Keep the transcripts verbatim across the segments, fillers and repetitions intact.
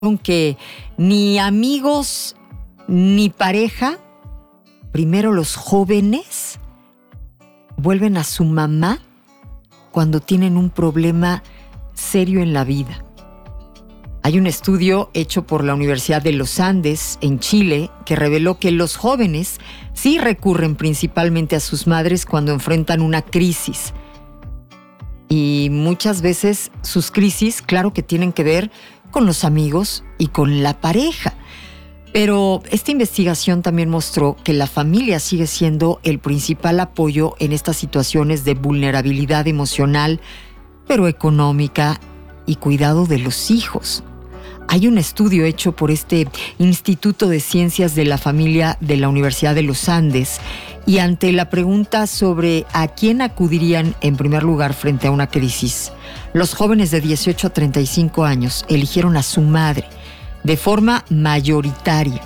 que ni amigos ni pareja, primero los jóvenes vuelven a su mamá cuando tienen un problema serio en la vida. Hay un estudio hecho por la Universidad de los Andes en Chile que reveló que los jóvenes sí recurren principalmente a sus madres cuando enfrentan una crisis. Y muchas veces sus crisis, claro que tienen que ver con los amigos y con la pareja. Pero esta investigación también mostró que la familia sigue siendo el principal apoyo en estas situaciones de vulnerabilidad emocional, pero económica y cuidado de los hijos. Hay un estudio hecho por este Instituto de Ciencias de la Familia de la Universidad de los Andes y ante la pregunta sobre a quién acudirían en primer lugar frente a una crisis, los jóvenes de dieciocho a treinta y cinco años eligieron a su madre de forma mayoritaria.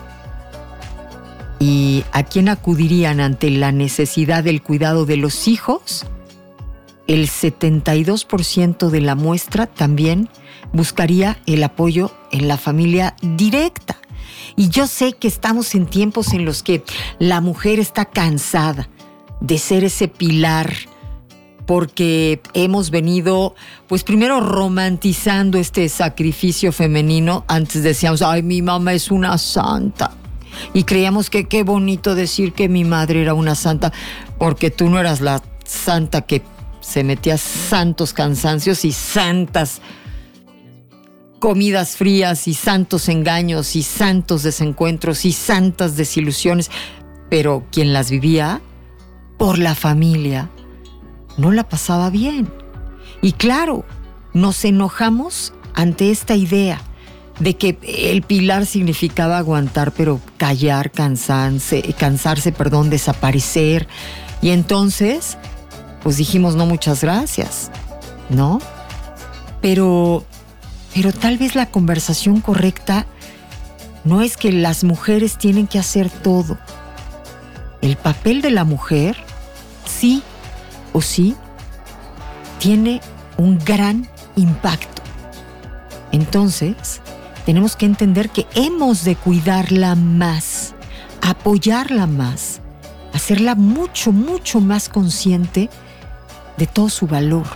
¿Y a quién acudirían ante la necesidad del cuidado de los hijos? El setenta y dos por ciento de la muestra también buscaría el apoyo en la familia directa. Y yo sé que estamos en tiempos en los que la mujer está cansada de ser ese pilar, porque hemos venido, pues primero romantizando este sacrificio femenino. Antes decíamos, ay, mi mamá es una santa. Y creíamos que qué bonito decir que mi madre era una santa, porque tú no eras la santa que se metía santos cansancios y santas comidas frías y santos engaños y santos desencuentros y santas desilusiones. Pero quien las vivía por la familia no la pasaba bien. Y claro, nos enojamos ante esta idea de que el pilar significaba aguantar, pero callar, cansarse, cansarse, perdón, desaparecer. Y entonces, pues dijimos no, muchas gracias, ¿no? Pero, pero tal vez la conversación correcta no es que las mujeres tienen que hacer todo. El papel de la mujer, sí o sí, tiene un gran impacto. Entonces, tenemos que entender que hemos de cuidarla más, apoyarla más, hacerla mucho, mucho más consciente de todo su valor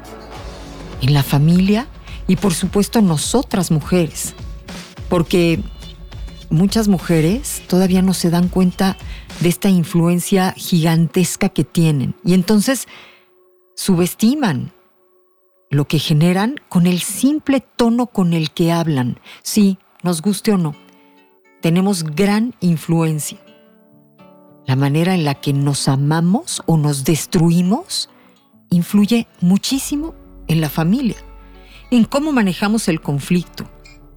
en la familia y, por supuesto, nosotras mujeres, porque muchas mujeres todavía no se dan cuenta de esta influencia gigantesca que tienen y entonces subestiman lo que generan con el simple tono con el que hablan. Sí, nos guste o no, tenemos gran influencia. La manera en la que nos amamos o nos destruimos influye muchísimo en la familia, en cómo manejamos el conflicto,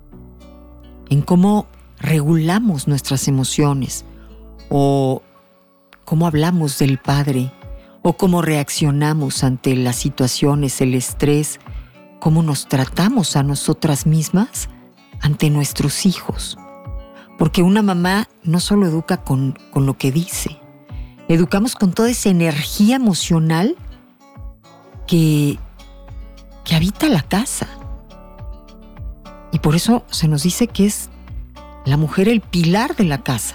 en cómo regulamos nuestras emociones, o cómo hablamos del padre, o cómo reaccionamos ante las situaciones, el estrés, cómo nos tratamos a nosotras mismas ante nuestros hijos. Porque una mamá no solo educa con, con lo que dice, educamos con toda esa energía emocional que, que habita la casa. Y por eso se nos dice que es la mujer el pilar de la casa.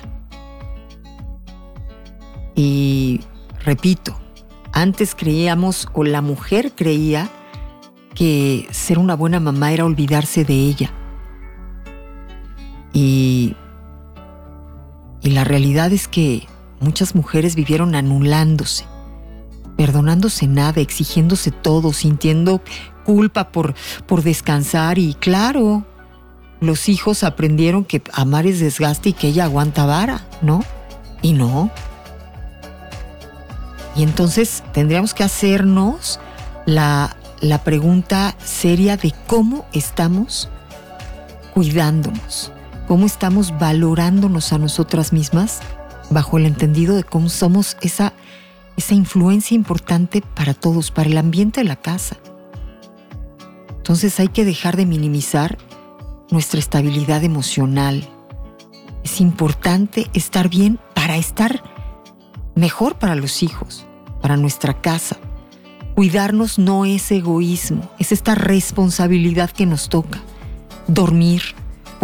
Y repito, antes creíamos, o la mujer creía, que ser una buena mamá era olvidarse de ella. Y, y la realidad es que muchas mujeres vivieron anulándose, perdonándose nada, exigiéndose todo, sintiendo culpa por, por descansar. Y claro, los hijos aprendieron que amar es desgaste y que ella aguanta vara, ¿no? Y no. Y entonces tendríamos que hacernos la, la pregunta seria de cómo estamos cuidándonos, cómo estamos valorándonos a nosotras mismas bajo el entendido de cómo somos esa, esa influencia importante para todos, para el ambiente de la casa. Entonces hay que dejar de minimizar nuestra estabilidad emocional. Es importante estar bien para estar mejor para los hijos, para nuestra casa. Cuidarnos no es egoísmo, es esta responsabilidad que nos toca. Dormir,